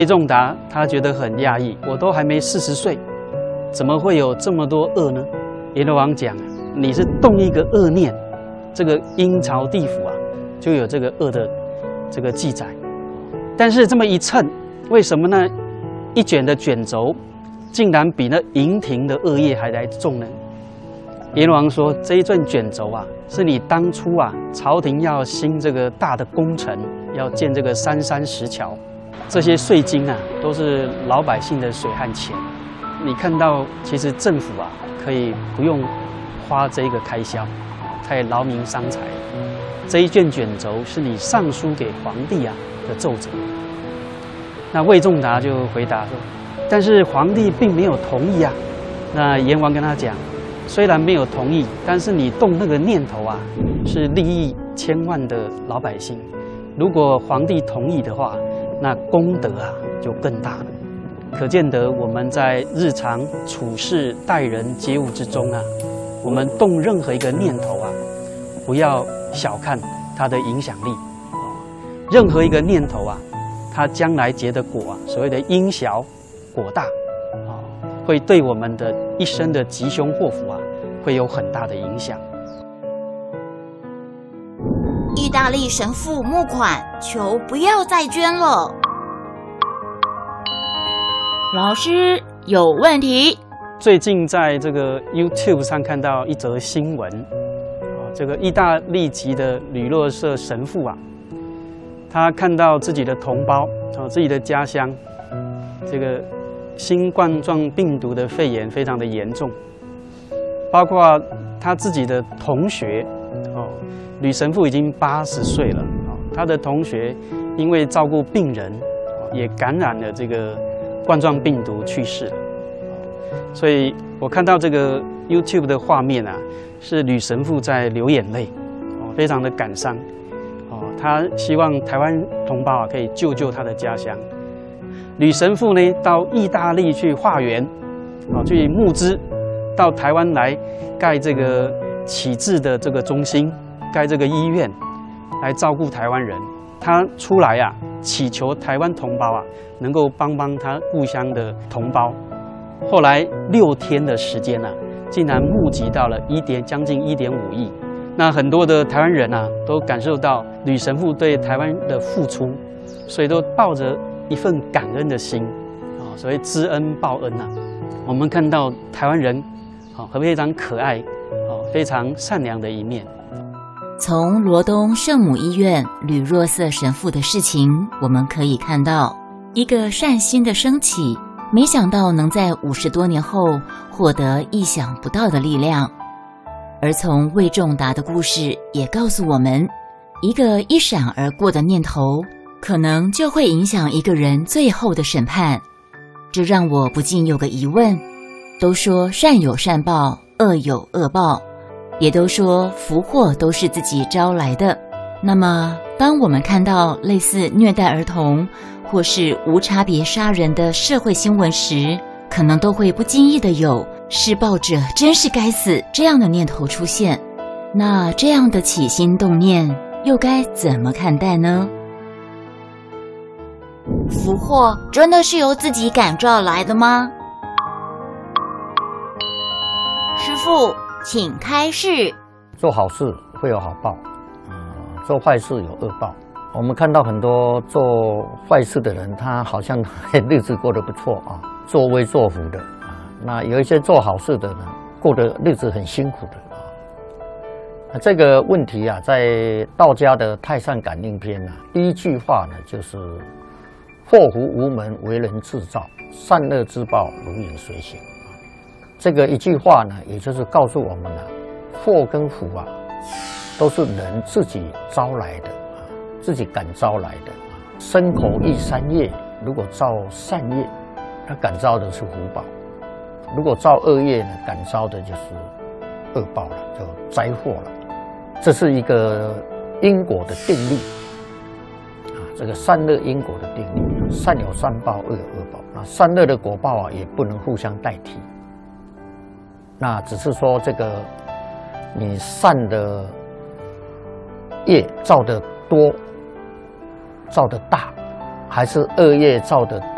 魏仲达他觉得很讶异，我都还没40岁，怎么会有这么多恶呢？阎罗王讲，你是动一个恶念，这个阴曹地府啊，就有这个恶的这个记载。但是这么一称，为什么呢？一卷的卷轴，竟然比那营庭的恶业还来重呢？阎罗王说，这一卷卷轴啊，是你当初啊，朝廷要兴这个大的工程，要建这个三山石桥。这些税金啊，都是老百姓的水和钱。你看到，其实政府啊，可以不用花这个开销，太劳民伤财。这一卷卷轴是你上书给皇帝啊的奏折。那魏仲达就回答说：“但是皇帝并没有同意啊。”那阎王跟他讲：“虽然没有同意，但是你动那个念头啊，是利益千万的老百姓。如果皇帝同意的话，那功德啊就更大了。可见得我们在日常处事待人接物之中啊，我们动任何一个念头啊，不要小看它的影响力。任何一个念头啊，它将来结的果啊，所谓的因小果大啊，会对我们的一生的吉凶祸福啊，会有很大的影响。” 意大利神父募款，求不要再捐了。老师有问题。 最近在这个 YouTube 上看到一则新闻，这个意大利籍的吕洛瑟神父啊，他看到自己的同胞自己的家乡，这个新冠状病毒的肺炎非常的严重，包括他自己的同学吕神父已经80岁了，他的同学因为照顾病人，也感染了这个冠状病毒去世了。所以我看到这个 YouTube 的画面啊，是吕神父在流眼泪，非常的感伤。他希望台湾同胞啊可以救救他的家乡。吕神父呢到意大利去化缘，去募资，到台湾来盖这个启智的这个中心。盖这个医院来照顾台湾人，他出来啊，祈求台湾同胞啊，能够帮帮他故乡的同胞。后来6天的时间啊，竟然募集到了将近1.5亿。那很多的台湾人啊，都感受到吕神父对台湾的付出，所以都抱着一份感恩的心所谓知恩报恩啊。我们看到台湾人非常可爱非常善良的一面。 从罗东圣母医院吕若瑟神父的事情，我们可以看到一个善心的升起，没想到能在50多年后获得意想不到的力量。而从魏仲达的故事也告诉我们，一个一闪而过的念头，可能就会影响一个人最后的审判。这让我不禁有个疑问，都说善有善报，恶有恶报，也都说福祸都是自己招来的。那么当我们看到类似虐待儿童或是无差别杀人的社会新闻时，可能都会不经意的有施暴者真是该死这样的念头出现。那这样的起心动念又该怎么看待呢？福祸真的是由自己感召来的吗？师父请开示。 做好事会有好报，做坏事有恶报。我们看到很多做坏事的人，他好像日子过得不错啊，作威作福的那有一些做好事的人，过得日子很辛苦的这个问题啊，在道家的《太上感应篇》第一句话呢，就是“祸福无门，为人自造；善恶之报，如影随形。”这个一句话呢，也就是告诉我们祸跟福都是人自己招来的自己感招来的身口意三业，如果造善业，它感召的是福报；如果造恶业呢，感召的就是恶报了，就灾祸了。这是一个因果的定律这个善恶因果的定律，善有善报，恶有恶报。那善恶的果报也不能互相代替。那只是说这个你善的业造得多，造得大，还是恶业造得多？